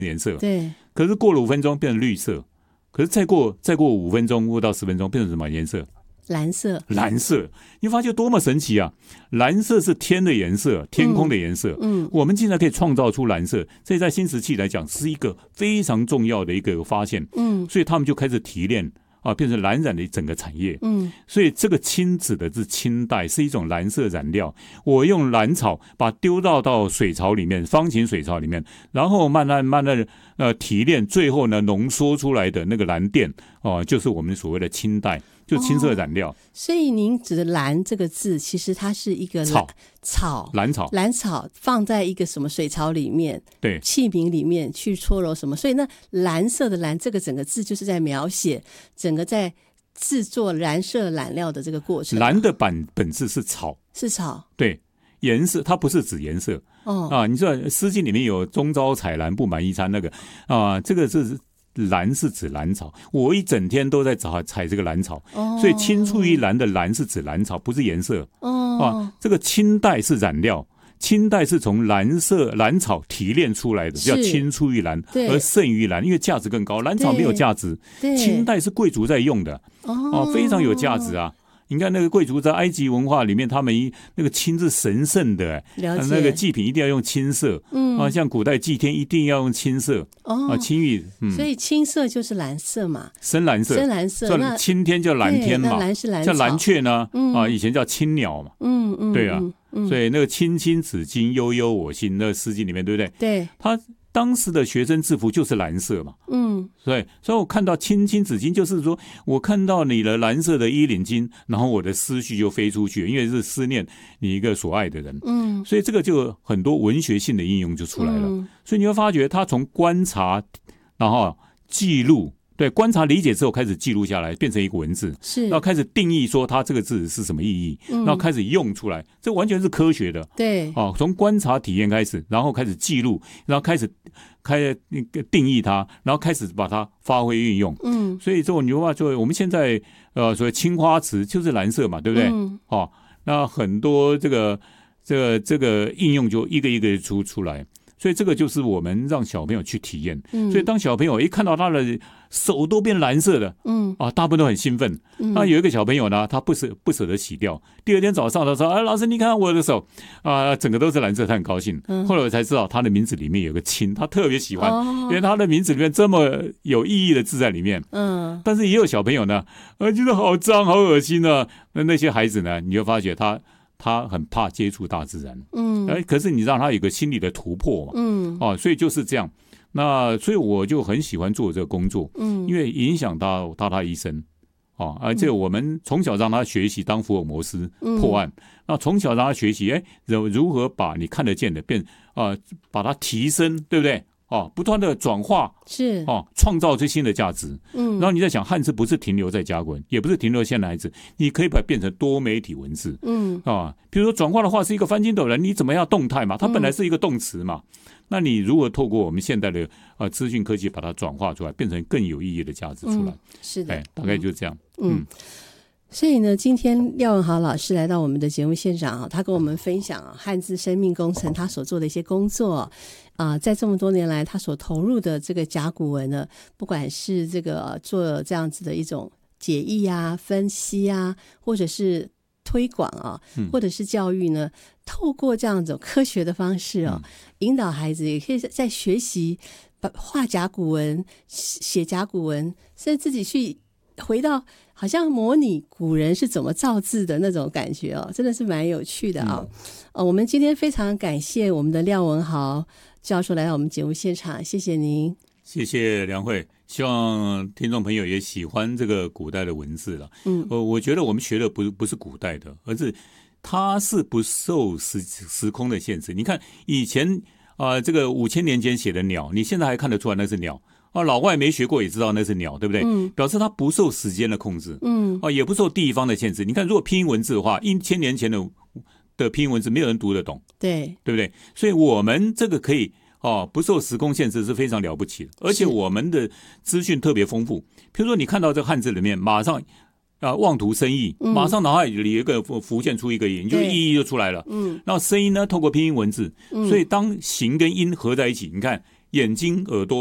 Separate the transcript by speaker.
Speaker 1: 颜色，
Speaker 2: 对，
Speaker 1: 可是过了5分钟变成绿色，可是再过5分钟或到10分钟变成什么颜色？
Speaker 2: 蓝色。
Speaker 1: 蓝色，你发觉多么神奇啊！蓝色是天的颜色，天空的颜色。我们竟然可以创造出蓝色，这在新石器来讲是一个非常重要的一个发现。所以他们就开始提炼啊，变成蓝染的整个产业。所以这个青指的是青黛，是一种蓝色染料。我用蓝草把它丢到水槽里面，方形水槽里面，然后慢慢提炼，最后呢浓缩出来的那个蓝靛就是我们所谓的青黛，就青色染料。
Speaker 2: 所以您指的蓝这个字，其实它是一个蓝草放在一个什么水槽里面，
Speaker 1: 对，
Speaker 2: 器皿里面去搓揉什么，所以那蓝色的蓝这个整个字就是在描写整个在制作蓝色染料的这个过程。
Speaker 1: 蓝的本质是草，对，颜色它不是指颜色。你知道《诗经》里面有中朝采兰不满衣餐那个这个是蓝是指蓝草，我一整天都在采这个蓝草，所以青出于蓝的蓝是指蓝草，不是颜色。这个青黛是染料，青黛是从蓝草提炼出来的，叫青出于蓝而胜于蓝，因为价值更高。蓝草没有价值，青黛是贵族在用的，非常有价值啊。你看那个贵族在埃及文化里面，他们那个青是神圣的，那个祭品一定要用青色。像古代祭天一定要用青色。青玉。
Speaker 2: 所以青色就是蓝色嘛，
Speaker 1: 深蓝色。
Speaker 2: 那
Speaker 1: 青天叫蓝天嘛，
Speaker 2: 蓝是蓝
Speaker 1: 叫蓝雀呢。以前叫青鸟嘛。对啊。所以那个青青子衿，悠悠我心，那个诗经里面对不对？
Speaker 2: 对。
Speaker 1: 他当时的学生制服就是蓝色嘛。所以我看到青青子衿，就是说我看到你的蓝色的衣领巾，然后我的思绪就飞出去，因为是思念你一个所爱的人。所以这个就很多文学性的应用就出来了。所以你会发觉他从观察，然后记录，对，观察理解之后开始记录下来，变成一个文字，然后开始定义说它这个字是什么意义，然后开始用出来，这完全是科学的。
Speaker 2: 对，
Speaker 1: 从观察体验开始，然后开始记录，然后开始定义它，然后开始把它发挥运用。所以这种牛话作为我们现在所谓青花瓷就是蓝色嘛，对不对？那很多这个应用就一个一个出来。所以这个就是我们让小朋友去体验。所以当小朋友一看到他的手都变蓝色的，大部分都很兴奋。那有一个小朋友呢，他不舍得洗掉，第二天早上他说：“老师，你看我的手整个都是蓝色。”他很高兴。后来我才知道他的名字里面有个青，他特别喜欢，因为他的名字里面这么有意义的字在里面。但是也有小朋友呢，觉得好脏好恶心啊。那些孩子呢，你就发觉他很怕接触大自然。可是你让他有个心理的突破嘛。所以就是这样。那所以我就很喜欢做这个工作。因为影响到他一生。而且我们从小让他学习当福尔摩斯破案。那从小让他学习如何把你看得见的把它提升，对不对？不断的转化，
Speaker 2: 是
Speaker 1: 创造最新的价值。然后你在想，汉字不是停留在甲骨文，也不是停留在现代汉字，你可以把它变成多媒体文字。比如说转化的话是一个翻筋斗人，你怎么样动态嘛？它本来是一个动词嘛。那你如果透过我们现代的资讯科技把它转化出来，变成更有意义的价值出来。
Speaker 2: 是的，
Speaker 1: 大概就是这样。
Speaker 2: 所以呢，今天廖文豪老师来到我们的节目现场，他跟我们分享汉字生命工程他所做的一些工作。在这么多年来他所投入的这个甲骨文呢，不管是这个做这样子的一种解译啊、分析啊，或者是推广或者是教育呢，透过这样一种科学的方式引导孩子也可以在学习画甲骨文、写甲骨文，甚至自己去回到好像模拟古人是怎么造字的那种感觉真的是蛮有趣的我们今天非常感谢我们的廖文豪教授来到我们节目现场，谢谢您。
Speaker 1: 谢谢梁慧，希望听众朋友也喜欢这个古代的文字了。我觉得我们学的不是古代的，而是它是不受时空的限制。你看以前这个5000年前写的鸟，你现在还看得出来那是鸟老外没学过也知道那是鸟，对不对？表示它不受时间的控制。也不受地方的限制。你看如果拼音文字的话，1000年前的拼音文字没有人读得懂，对不对？所以我们这个可以不受时空限制是非常了不起的，而且我们的资讯特别丰富。比如说你看到这个汉字里面，马上望图生义，马上脑海里有一个浮现出一个意义，你就意义就出来了。然后声音呢，透过拼音文字，所以当形跟音合在一起，你看眼睛、耳朵